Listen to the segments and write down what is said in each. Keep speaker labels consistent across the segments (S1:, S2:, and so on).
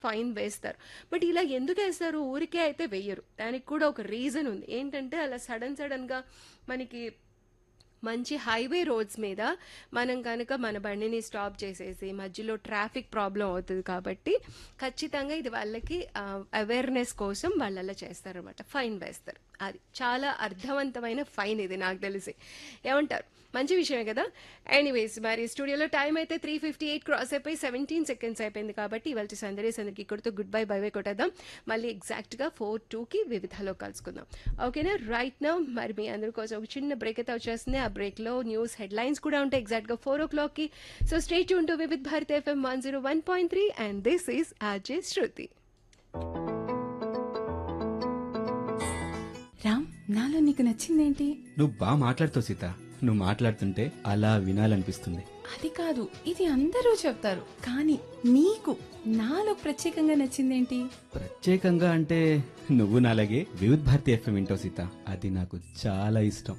S1: Fine వేస్తారు. But ఇలా ఎందుకేస్తారు? ఊరికే అయితే వెయ్యరు. దానికి కూడా ఒక రీజన్ ఉంది. ఏంటంటే అలా సడన్‌గా మనకి మంచి హైవే రోడ్స్ మీద మనం కనుక మన బండిని స్టాప్ చేసేసి మధ్యలో ట్రాఫిక్ ప్రాబ్లం అవుతుంది కాబట్టి ఖచ్చితంగా ఇది వాళ్ళకి అవేర్నెస్ కోసం వాళ్ళు అలా చేస్తారనమాట. ఫైన్ వేస్తారు. అది చాలా అర్థవంతమైన ఫైన్ ఇది నాకు తెలిసి. ఏమంటారు? మంచి విషయమే కదా. ఎనీవేస్ మరి స్టూడియోలో టైం అయితే 3:58 క్రాస్ అయిపోయి 17 సెకండ్స్ అయిపోయింది కాబట్టి ఇవాళ సందడి సందడికి ఇక్కడితో గుడ్ బై బై కొట్టేద్దాం. మళ్ళీ ఎగ్జాక్ట్గా 4:02కి వివిధలో కలుసుకుందాం. ఓకేనా? రైట్ నౌ మరి మీ అందరి కోసం ఒక చిన్న బ్రేక్ అయితే వచ్చేస్తుంది. ఆ బ్రేక్లో న్యూస్ హెడ్లైన్స్ కూడా ఉంటాయి ఎగ్జాక్ట్గా 4 o'clockకి. So stay tune to Vividh Bharati FM 101.3 and this is RJ శృతి.
S2: రామ్, నాలో నీకు నచ్చిందేంటి?
S3: నువ్వు బాగా మాట్లాడుతావు సీత. నువ్వు మాట్లాడుతుంటే అలా వినాలనిపిస్తుంది.
S2: అది కాదు, ఇది అందరూ చెప్తారు, కానీ నీకు నాలో ప్రత్యేకంగా నచ్చిందేంటి?
S3: ప్రత్యేకంగా అంటే నువ్వు నాలాగే వివిధ్ భారతి FM వింటావు సీత. అది నాకు చాలా ఇష్టం.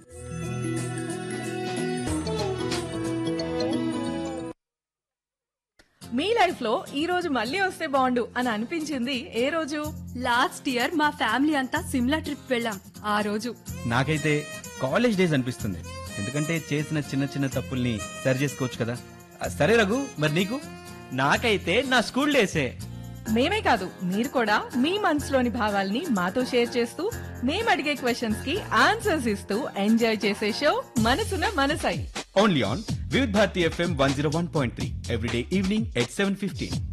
S4: మీ లైఫ్ లో ఈ రోజు మళ్ళీ వస్తే బాగుండు అని అనిపించింది ఏ రోజు?
S5: లాస్ట్ ఇయర్ మా ఫ్యామిలీ అంతా సిమ్లా ట్రిప్ వెళ్ళాం. ఆ రోజు
S3: నాకైతే కాలేజ్ డేస్ అనిపిస్తుంది. ఎందుకంటే చేసిన చిన్న చిన్న తప్పుల్ని సరి చేసుకోవచ్చు కదా. సరే రఘు, మరి నీకు?
S6: నాకైతే నా స్కూల్ డేసే.
S4: మేమే కాదు, మీరు కూడా మీ మనసులోని భావాల్ని మాతో షేర్ చేస్తూ మేము అడిగే క్వశ్చన్స్ కి ఆన్సర్స్ ఇస్తూ ఎంజాయ్ చేసే షో మనసున మనసై.
S3: Only on Vividh Bharati FM 101.3 everyday evening at 7:15.